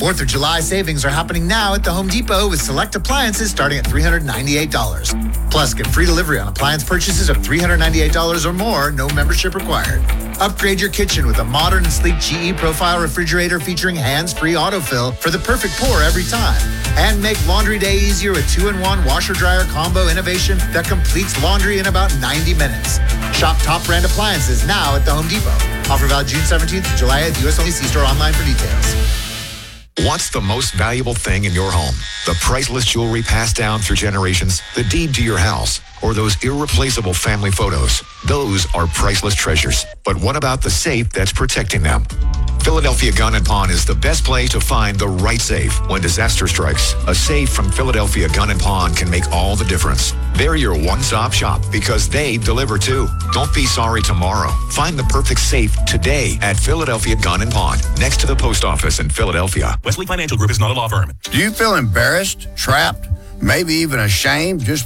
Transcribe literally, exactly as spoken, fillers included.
fourth of July savings are happening now at the Home Depot with select appliances starting at three hundred ninety-eight dollars. Plus, get free delivery on appliance purchases of three hundred ninety-eight dollars or more, no membership required. Upgrade your kitchen with a modern and sleek G E Profile refrigerator featuring hands-free autofill for the perfect pour every time. And make laundry day easier with two-in-one washer-dryer combo innovation that completes laundry in about ninety minutes. Shop top brand appliances now at the Home Depot. Offer valid June seventeenth to July eighth. U S only. See store online for details. What's the most valuable thing in your home? The priceless jewelry passed down through generations, the deed to your house, or those irreplaceable family photos? Those are priceless treasures. But what about the safe that's protecting them? Philadelphia Gun and Pawn is the best place to find the right safe when disaster strikes. A safe from Philadelphia Gun and Pawn can make all the difference. They're your one-stop shop because they deliver too. Don't be sorry tomorrow. Find the perfect safe today at Philadelphia Gun and Pawn, next to the post office in Philadelphia. Wesley Financial Group is not a law firm. Do you feel embarrassed, trapped, maybe even ashamed just